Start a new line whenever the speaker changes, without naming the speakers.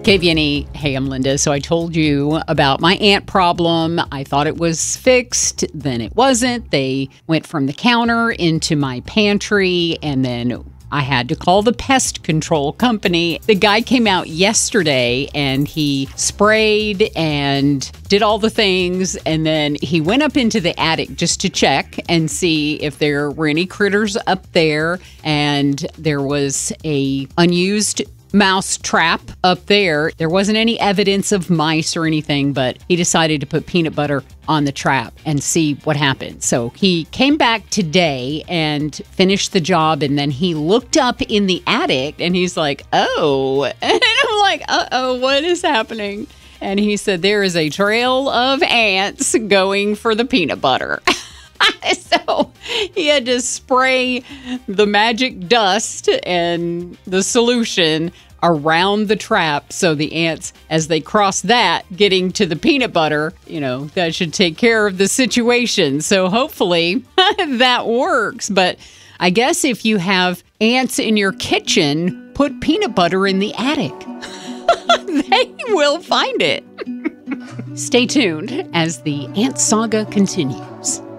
KVNE, hey, I'm Linda. So I told you about my ant problem. I thought it was fixed, then it wasn't. They went from the counter into my pantry, and then I had to call the pest control company. The guy came out yesterday and he sprayed and did all the things. And then he went up into the attic just to check and see if there were any critters up there. And there was a unused mouse trap up there. There wasn't any evidence of mice or anything, but he decided to put peanut butter on the trap and see what happened. So he came back today and finished the job, and then he looked up in the attic and he's like, oh, and I'm like, uh-oh, what is happening? And he said, there is a trail of ants going for the peanut butter. So he had to spray the magic dust and the solution around the trap. So the ants, as they cross that, getting to the peanut butter, that should take care of the situation. So hopefully that works. But I guess if you have ants in your kitchen, put peanut butter in the attic. They will find it. Stay tuned as the ant saga continues.